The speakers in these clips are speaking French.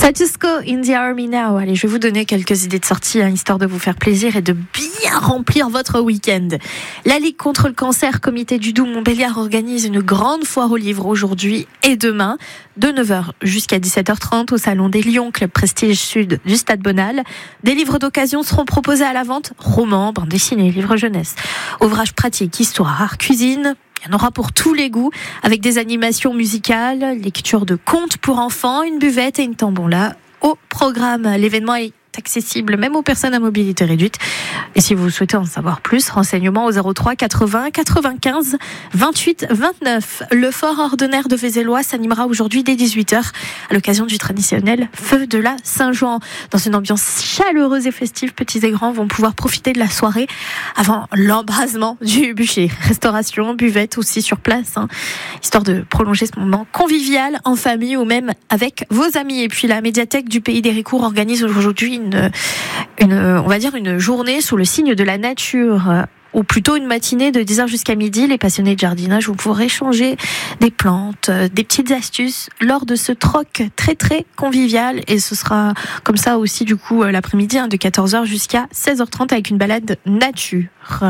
Status Quo in the Army Now. Allez, je vais vous donner quelques idées de sortie, histoire de vous faire plaisir et de bien remplir votre week-end. La Ligue contre le cancer, comité du Doubs Montbéliard, organise une grande foire aux livres aujourd'hui et demain, de 9h jusqu'à 17h30 au Salon des Lions, club prestige sud du Stade Bonal. Des livres d'occasion seront proposés à la vente, romans, bandes dessinées, livres jeunesse, ouvrages pratiques, histoire, art, cuisine. Il y en aura pour tous les goûts, avec des animations musicales, lecture de contes pour enfants, une buvette et une tombola au programme. L'événement est accessible même aux personnes à mobilité réduite. Et si vous souhaitez en savoir plus, renseignements au 03 80 95 28 29. Le fort ordinaire de Vézélois s'animera aujourd'hui dès 18h à l'occasion du traditionnel feu de la Saint-Jean. Dans une ambiance chaleureuse et festive, petits et grands vont pouvoir profiter de la soirée avant l'embrasement du bûcher. Restauration, buvette aussi sur place, histoire de prolonger ce moment convivial en famille ou même avec vos amis. Et puis la médiathèque du Pays d'Héricourt organise aujourd'hui une journée sous le signe de la nature, ou plutôt une matinée de 10h jusqu'à midi. Les passionnés de jardinage vont pouvoir échanger des plantes, des petites astuces lors de ce troc très très convivial. Et ce sera comme ça aussi du coup l'après-midi de 14h jusqu'à 16h30 avec une balade nature.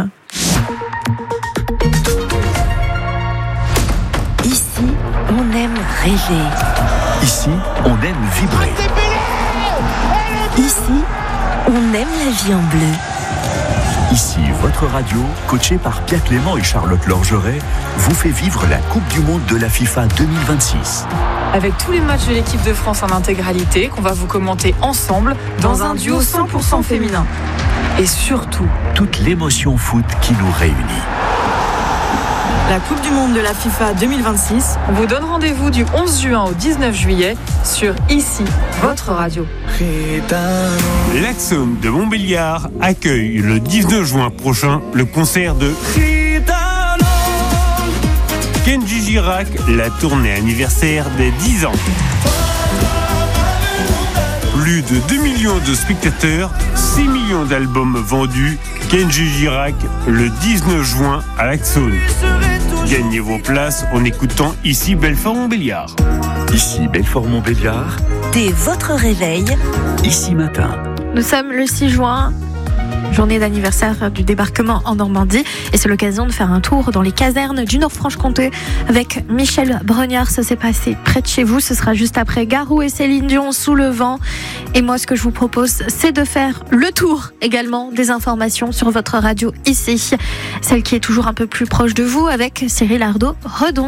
Ici, on aime rêver. Ici, on aime vibrer. Ici, on aime la vie en bleu. Ici, votre radio, coachée par Pierre Clément et Charlotte Lorgeret, vous fait vivre la Coupe du Monde de la FIFA 2026. Avec tous les matchs de l'équipe de France en intégralité, qu'on va vous commenter ensemble dans un duo 100% féminin. Et surtout, toute l'émotion foot qui nous réunit. La Coupe du Monde de la FIFA 2026, on vous donne rendez-vous du 11 juin au 19 juillet sur Ici, votre radio. L'Axone de Montbéliard accueille le 19 juin prochain le concert de Kenji Girac, la tournée anniversaire des 10 ans. Plus de 2 millions de spectateurs, 6 millions d'albums vendus. Kenji Girac, le 19 juin à l'Axone. Gagnez vos places en écoutant Ici Belfort-Montbéliard. Ici Belfort-Montbéliard. Dès votre réveil. Ici matin. Nous sommes le 6 juin. Journée d'anniversaire du débarquement en Normandie, et c'est l'occasion de faire un tour dans les casernes du Nord-Franche-Comté avec Michel Brognard. Ça s'est passé près de chez vous, ce sera juste après Garou et Céline Dion, Sous le vent. Et moi, ce que je vous propose, c'est de faire le tour également des informations sur votre radio ici, celle qui est toujours un peu plus proche de vous, avec Cyril Ardo-Redon.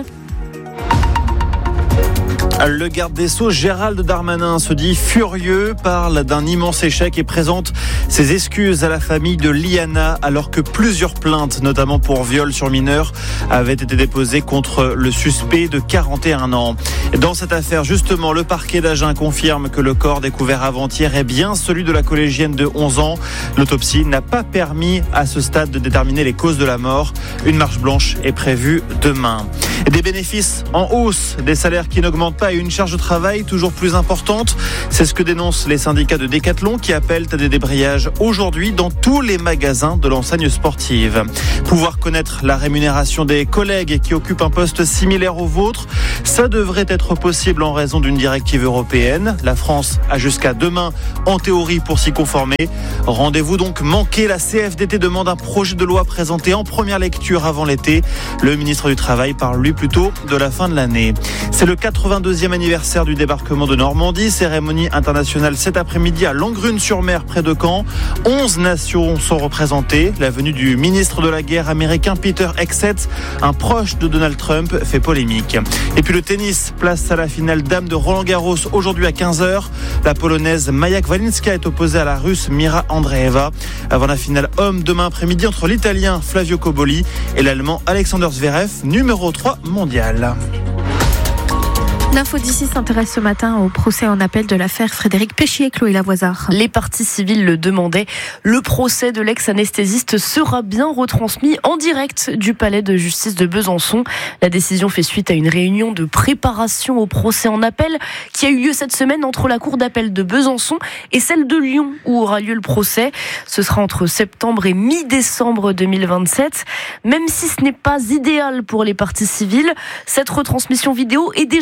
Le garde des Sceaux, Gérald Darmanin, se dit furieux, parle d'un immense échec et présente ses excuses à la famille de Liana, alors que plusieurs plaintes, notamment pour viol sur mineur, avaient été déposées contre le suspect de 41 ans. Dans cette affaire, justement, le parquet d'Agen confirme que le corps découvert avant-hier est bien celui de la collégienne de 11 ans. L'autopsie n'a pas permis à ce stade de déterminer les causes de la mort. Une marche blanche est prévue demain. Des bénéfices en hausse, des salaires qui n'augmentent pas et une charge de travail toujours plus importante. C'est ce que dénoncent les syndicats de Décathlon qui appellent à des débrayages aujourd'hui dans tous les magasins de l'enseigne sportive. Pouvoir connaître la rémunération des collègues qui occupent un poste similaire au vôtre, ça devrait être possible en raison d'une directive européenne. La France a jusqu'à demain en théorie pour s'y conformer. Rendez-vous donc manqué. La CFDT demande un projet de loi présenté en première lecture avant l'été. Le ministre du Travail parle lui plutôt de la fin de l'année. C'est le 82e anniversaire du débarquement de Normandie. Cérémonie internationale cet après-midi à Langrune-sur-Mer près de Caen. 11 nations sont représentées. La venue du ministre de la guerre américain Peter Hegseth, un proche de Donald Trump, fait polémique. Et puis le tennis, place à la finale dame de Roland-Garros aujourd'hui à 15h. La polonaise Maja Kwalinska est opposée à la russe Mira Andreeva. Avant la finale homme demain après-midi entre l'italien Flavio Cobolli et l'allemand Alexander Zverev, numéro 3 mondial. L'info d'ici s'intéresse ce matin au procès en appel de l'affaire Frédéric Péchier, Chloé Lavoisard. Les parties civiles le demandaient. Le procès de l'ex-anesthésiste sera bien retransmis en direct du palais de justice de Besançon. La décision fait suite à une réunion de préparation au procès en appel qui a eu lieu cette semaine entre la cour d'appel de Besançon et celle de Lyon où aura lieu le procès. Ce sera entre septembre et mi-décembre 2027. Même si ce n'est pas idéal pour les parties civiles, cette retransmission vidéo est déjà une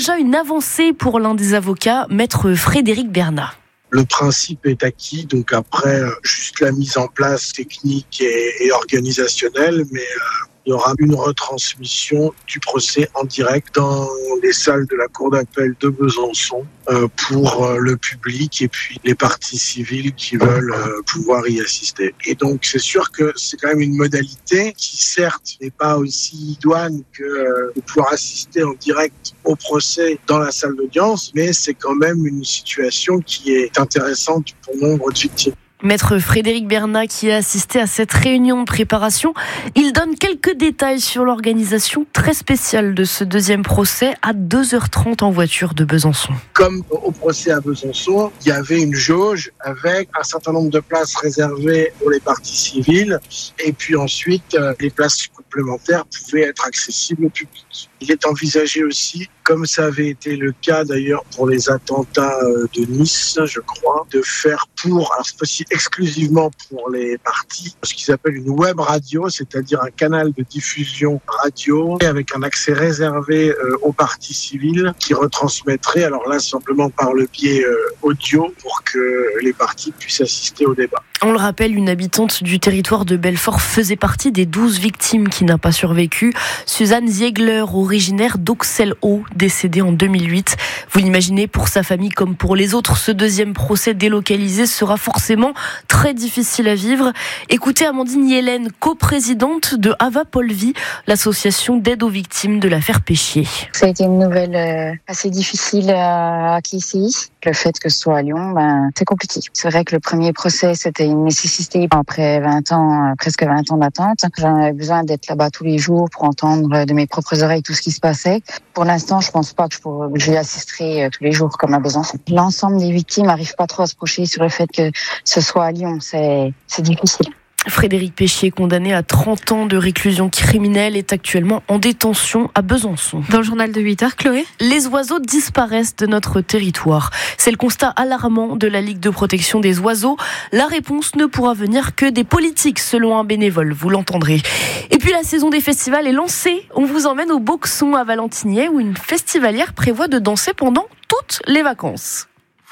avancée pour l'un des avocats, maître Frédéric Bernat. Le principe est acquis, donc après, juste la mise en place technique et organisationnelle, mais il y aura une retransmission du procès en direct dans les salles de la Cour d'appel de Besançon pour le public et puis les parties civiles qui veulent pouvoir y assister. Et donc c'est sûr que c'est quand même une modalité qui certes n'est pas aussi idoine que de pouvoir assister en direct au procès dans la salle d'audience, mais c'est quand même une situation qui est intéressante pour nombre de victimes. Maître Frédéric Bernat qui a assisté à cette réunion de préparation, il donne quelques détails sur l'organisation très spéciale de ce deuxième procès à 2h30 en voiture de Besançon. Comme au procès à Besançon, il y avait une jauge avec un certain nombre de places réservées pour les parties civiles et puis ensuite les places complémentaires pouvaient être accessibles au public. Il est envisagé aussi, comme ça avait été le cas d'ailleurs pour les attentats de Nice, je crois, de faire alors cette fois-ci exclusivement pour les parties, ce qu'ils appellent une web radio, c'est-à-dire un canal de diffusion radio avec un accès réservé aux parties civiles qui retransmettrait, alors là simplement par le biais audio pour que les parties puissent assister au débat. On le rappelle, une habitante du territoire de Belfort faisait partie des 12 victimes qui n'a pas survécu. Suzanne Ziegler, originaire d'Auxelles-Haut, décédée en 2008. Vous l'imaginez, pour sa famille comme pour les autres, ce deuxième procès délocalisé sera forcément très difficile à vivre. Écoutez Amandine Yellen, coprésidente de Ava Polvi, l'association d'aide aux victimes de l'affaire Péchier. Ça a été une nouvelle assez difficile à acquérir. Le fait que ce soit à Lyon, c'est compliqué. C'est vrai que le premier procès, c'était une nécessité après 20 ans, presque 20 ans d'attente. J'en avais besoin d'être là-bas tous les jours pour entendre de mes propres oreilles tout ce qui se passait. Pour l'instant, je pense pas que je y assisterai tous les jours comme à Besançon. L'ensemble des victimes n'arrivent pas trop à se projeter sur le fait que ce soit à Lyon. C'est difficile. Frédéric Péchier, condamné à 30 ans de réclusion criminelle, est actuellement en détention à Besançon. Dans le journal de 8h, Chloé. Les oiseaux disparaissent de notre territoire. C'est le constat alarmant de la Ligue de protection des oiseaux. La réponse ne pourra venir que des politiques, selon un bénévole, vous l'entendrez. Et puis la saison des festivals est lancée. On vous emmène au Boxon à Valentinier, où une festivalière prévoit de danser pendant toutes les vacances.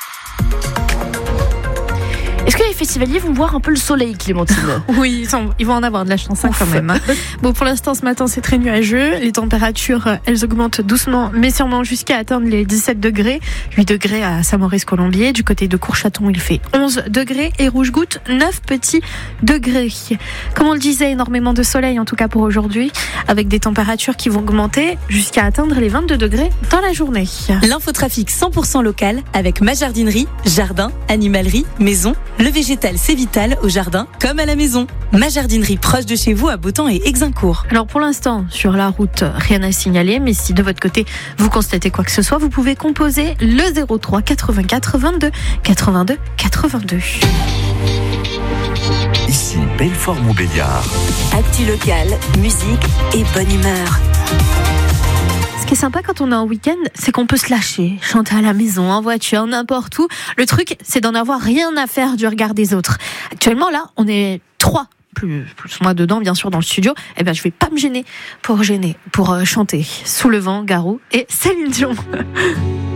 Est-ce que les festivaliers vont voir un peu le soleil, Clémentine ? Oui, ils vont en avoir de la chance quand même. Bon, pour l'instant, ce matin, c'est très nuageux. Les températures, elles augmentent doucement, mais sûrement jusqu'à atteindre les 17 degrés. 8 degrés à Saint-Maurice-Colombier. Du côté de Courchaton, il fait 11 degrés. Et Rouge-Goutte, 9 petits degrés. Comme on le disait, énormément de soleil, en tout cas pour aujourd'hui, avec des températures qui vont augmenter jusqu'à atteindre les 22 degrés dans la journée. L'infotrafic 100% local avec ma jardinerie, jardin, animalerie, maison. Le végétal, c'est vital au jardin comme à la maison. Ma jardinerie proche de chez vous à Beautemps et Exincourt. Alors pour l'instant, sur la route, rien à signaler, mais si de votre côté, vous constatez quoi que ce soit, vous pouvez composer le 03 84 22 82 82. Ici, Belfort-Montbéliard. Actu local, musique et bonne humeur. Ce qui est sympa quand on est en week-end, c'est qu'on peut se lâcher, chanter à la maison, en voiture, n'importe où. Le truc, c'est d'en avoir rien à faire du regard des autres. Actuellement, là, on est 3, plus moi dedans, bien sûr, dans le studio. Eh ben, je vais pas me gêner pour chanter Sous le vent, Garou et Céline Dion.